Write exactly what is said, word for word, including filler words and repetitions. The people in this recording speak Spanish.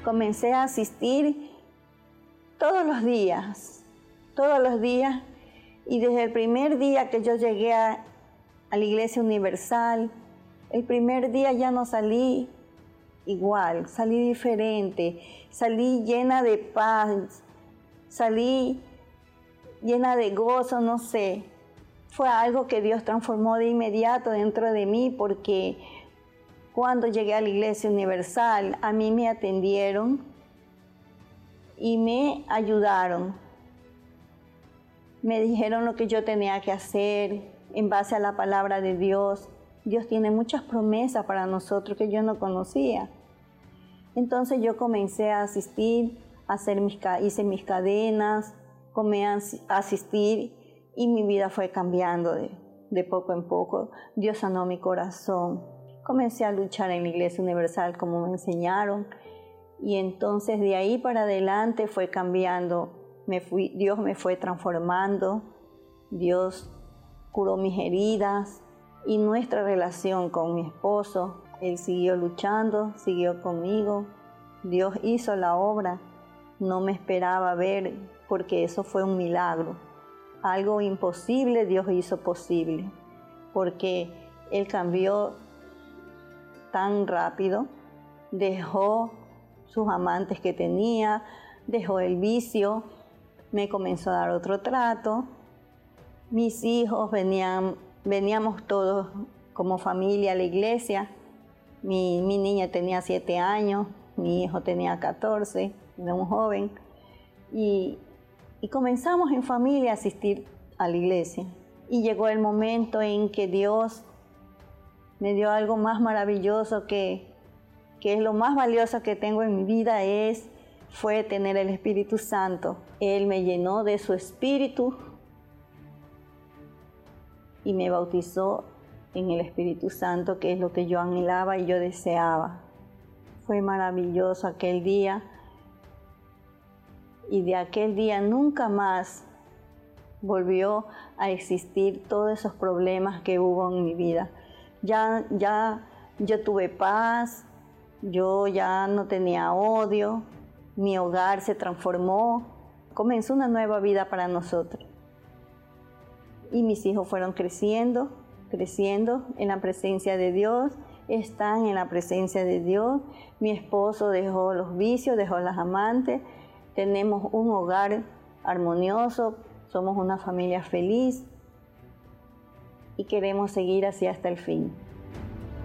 comencé a asistir todos los días, todos los días, y desde el primer día que yo llegué a, a la Iglesia Universal, el primer día ya no salí igual, salí diferente, salí llena de paz, salí llena de gozo, no sé. Fue algo que Dios transformó de inmediato dentro de mí, porque cuando llegué a la Iglesia Universal, a mí me atendieron y me ayudaron. Me dijeron lo que yo tenía que hacer en base a la palabra de Dios. Dios tiene muchas promesas para nosotros que yo no conocía. Entonces yo comencé a asistir, a hacer mis, hice mis cadenas, comencé a asistir y mi vida fue cambiando de, de poco en poco. Dios sanó mi corazón. Comencé a luchar en la Iglesia Universal como me enseñaron, y entonces de ahí para adelante fue cambiando. Me fui, Dios me fue transformando, Dios curó mis heridas y nuestra relación con mi esposo. Él siguió luchando, siguió conmigo. Dios hizo la obra. No me esperaba ver, porque eso fue un milagro. Algo imposible Dios hizo posible, porque Él cambió tan rápido, dejó sus amantes que tenía, dejó el vicio, me comenzó a dar otro trato. Mis hijos venían, veníamos todos como familia a la iglesia. Mi, mi niña tenía siete años, mi hijo tenía catorce, era un joven, y, y comenzamos en familia a asistir a la iglesia. Y llegó el momento en que Dios me dio algo más maravilloso, que, que es lo más valioso que tengo en mi vida, es, fue tener el Espíritu Santo. Él me llenó de su Espíritu y me bautizó en el Espíritu Santo, que es lo que yo anhelaba y yo deseaba. Fue maravilloso aquel día, y de aquel día nunca más volvió a existir todos esos problemas que hubo en mi vida. Ya, ya yo tuve paz, yo ya no tenía odio, mi hogar se transformó, comenzó una nueva vida para nosotros. Y mis hijos fueron creciendo, creciendo en la presencia de Dios, están en la presencia de Dios. Mi esposo dejó los vicios, dejó las amantes, tenemos un hogar armonioso, somos una familia feliz y queremos seguir así hasta el fin.